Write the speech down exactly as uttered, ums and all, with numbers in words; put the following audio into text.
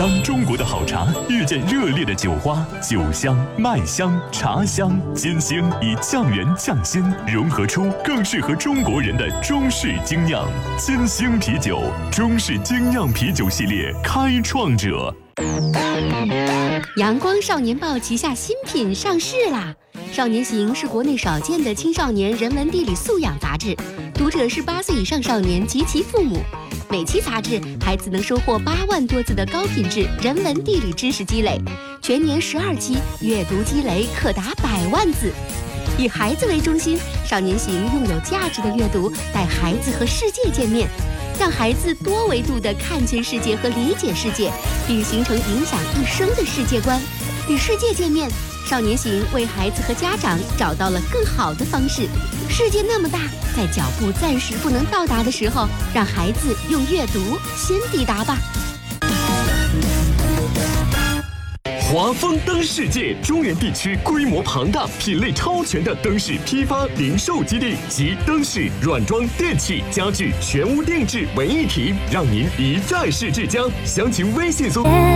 当中国的好茶遇见热烈的酒花，酒香、麦香、茶香，金星以酱园匠心融合出更适合中国人的中式精酿。金星啤酒，中式精酿啤酒系列开创者。 阳光少年报旗下新品上市啦！少年行是国内少见的青少年人文地理素养杂志，读者是八岁以上少年及其父母。每期杂志，孩子能收获八万多字的高品质人文地理知识积累，全年十二期，阅读积累可达百万字。以孩子为中心，少年行用有价值的阅读带孩子和世界见面，让孩子多维度地看见世界和理解世界，并形成影响一生的世界观。与世界见面，少年行为孩子和家长找到了更好的方式。世界那么大，在脚步暂时不能到达的时候，让孩子用阅读先抵达吧。 华丰灯世界中原地区规模庞大、品类超全的灯饰批发零售基地，集灯饰、软装、电器、家具全屋定制为一体，让您一站式至江。详情微信搜。